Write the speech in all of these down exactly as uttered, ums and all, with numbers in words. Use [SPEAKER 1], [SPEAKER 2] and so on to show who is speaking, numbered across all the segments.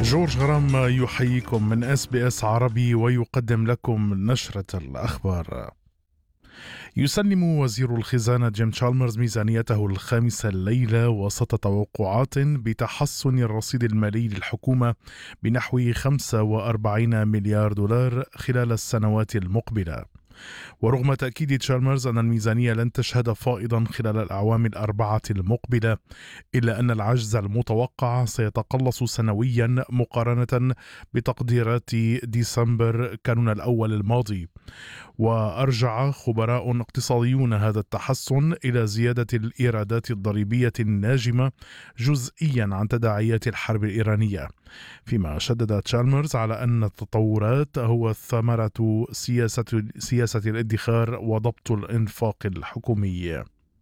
[SPEAKER 1] جورج غرام يحييكم من اس بي اس عربي ويقدم لكم نشرة الأخبار. يسلم وزير الخزانة جيم تشالمرز ميزانيته الخامسة الليلة وسط توقعات بتحسن الرصيد المالي للحكومة بنحو خمسة وأربعين مليار دولار خلال السنوات المقبلة. ورغم تأكيد تشالمرز أن الميزانية لن تشهد فائضا خلال الأعوام الأربعة المقبلة، إلا أن العجز المتوقع سيتقلص سنويا مقارنة بتقديرات ديسمبر كانون الأول الماضي. وأرجع خبراء اقتصاديون هذا التحسن إلى زيادة الإيرادات الضريبية الناجمة جزئيا عن تداعيات الحرب الإيرانية، فيما شدد تشالمرز على أن التطورات هو ثمرة سياسة سياسة الادخار وضبط الإنفاق الحكومي.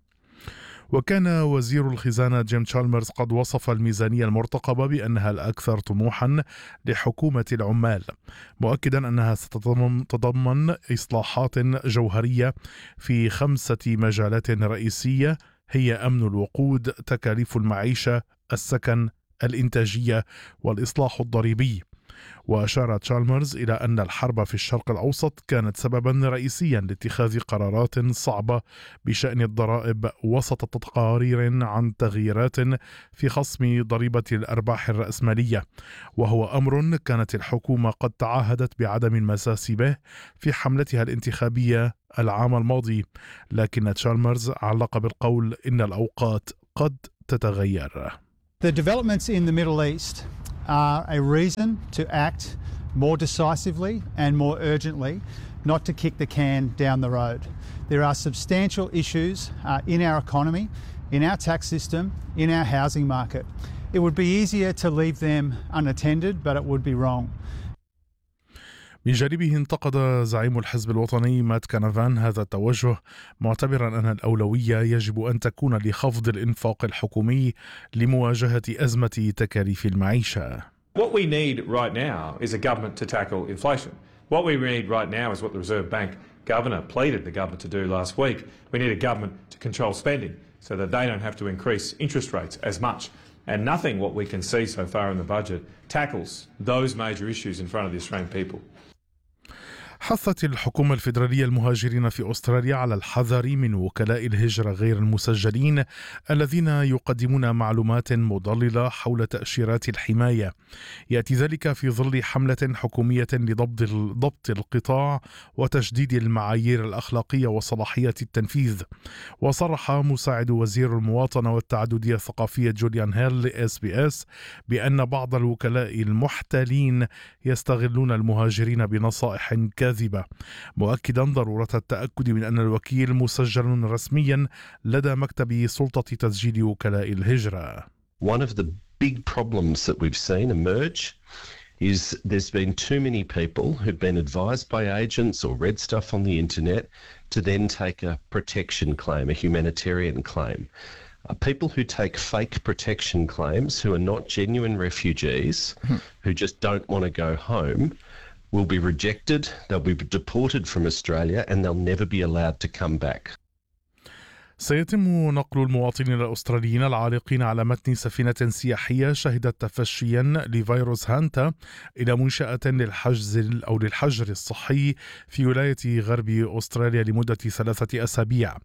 [SPEAKER 1] وكان وزير الخزانة جيم تشالمرز قد وصف الميزانية المرتقبة بأنها الأكثر طموحا لحكومة العمال، مؤكدا أنها ستتضمن إصلاحات جوهرية في خمسة مجالات رئيسية هي أمن الوقود، تكاليف المعيشة، السكن، الإنتاجية والإصلاح الضريبي. وأشار تشالمرز إلى أن الحرب في الشرق الأوسط كانت سببا رئيسيا لاتخاذ قرارات صعبة بشأن الضرائب وسط تقارير عن تغييرات في خصم ضريبة الأرباح الرأسمالية، وهو أمر كانت الحكومة قد تعهدت بعدم المساس به في حملتها الانتخابية العام الماضي. لكن تشالمرز علق بالقول إن الأوقات قد تتغير.
[SPEAKER 2] The developments in the Middle East are a reason to act more decisively and more urgently, not to kick the can down the road. There are substantial issues uh, in our economy, in our tax system, in our housing market. It would be easier to leave them unattended, but it would be wrong.
[SPEAKER 1] من جانبه انتقد زعيم الحزب الوطني مات كانافان هذا التوجه، معتبرا أن الأولوية يجب أن تكون لخفض الإنفاق الحكومي لمواجهة أزمة تكاليف المعيشة.
[SPEAKER 3] What we need right now is a government to tackle inflation. What we need right now is what the Reserve Bank Governor pleaded the government to do last week. We need a government to control spending so that they don't have to increase interest rates as much. And nothing what we can see so far in the budget tackles those major issues in front of the Australian people.
[SPEAKER 1] حثت الحكومة الفيدرالية المهاجرين في أستراليا على الحذر من وكلاء الهجرة غير المسجلين الذين يقدمون معلومات مضللة حول تأشيرات الحماية. يأتي ذلك في ظل حملة حكومية لضبط ضبط القطاع وتشديد المعايير الأخلاقية وصلاحية التنفيذ. وصرح مساعد وزير المواطنة والتعددية الثقافية جوليان هيل لإس بي إس بأن بعض الوكلاء المحتالين يستغلون المهاجرين بنصائح كاذبة، مؤكدا ضرورة التأكد من أن الوكيل مسجل رسميا لدى مكتب سلطة تسجيل وكلاء الهجرة.
[SPEAKER 4] One of the big problems that we've seen emerge is there's been too many people who've been advised by agents or read stuff on the internet to then take a protection claim, a humanitarian claim. Uh, people who take fake protection claims, who are not genuine refugees, who just don't want to go home, will be rejected, they'll be deported from Australia and they'll never be allowed to come back.
[SPEAKER 1] سيتم نقل المواطنين الأستراليين العالقين على متن سفينة سياحية شهدت تفشيا لفيروس هانتا إلى منشأة للحجز أو للحجر الصحي في ولاية غرب أستراليا لمدة ثلاثة أسابيع.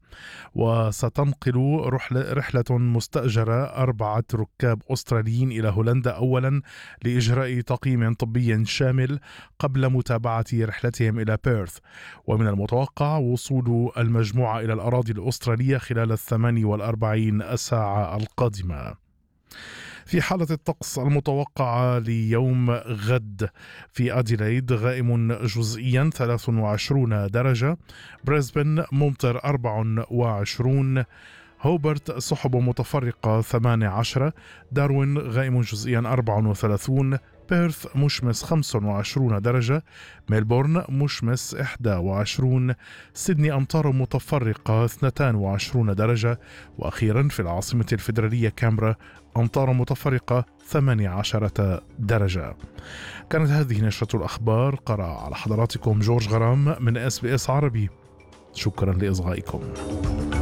[SPEAKER 1] وستنقل رحلة مستأجرة أربعة ركاب أستراليين إلى هولندا أولا لإجراء تقييم طبي شامل قبل متابعة رحلتهم إلى بيرث. ومن المتوقع وصول المجموعة إلى الأراضي الأسترالية خلال الثمان والأربعين ساعة القادمة. في حالة الطقس المتوقعة ليوم غد في أديلايد غائم جزئيا ثلاث وعشرون درجة، بريسبن ممطر أربع وعشرون، هوبرت سحب متفرقة ثمان عشرة، داروين غائم جزئيا أربع وثلاثون، بيرث مشمس خمس وعشرون درجة، ميلبورن مشمس إحدى وعشرون، سيدني أمطار متفرقة اثنتان وعشرون درجة، وأخيرا في العاصمة الفيدرالية كامبرا أمطار متفرقة ثمانية عشرة درجة. كانت هذه نشرة الأخبار، قرأ على حضراتكم جورج غرام من اس بي اس عربي. شكرا لإصغائكم.